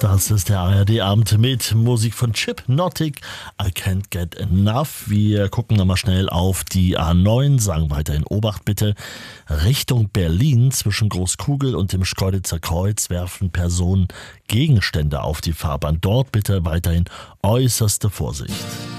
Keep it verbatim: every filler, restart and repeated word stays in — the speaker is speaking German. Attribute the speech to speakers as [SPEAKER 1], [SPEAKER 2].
[SPEAKER 1] Das ist der A R D-Abend mit Musik von Chipnotic, I Can't Get Enough. Wir gucken nochmal schnell auf die A neun, sagen weiterhin Obacht bitte. Richtung Berlin zwischen Großkugel und dem Schkeuditzer Kreuz werfen Personen Gegenstände auf die Fahrbahn. Dort bitte weiterhin äußerste Vorsicht.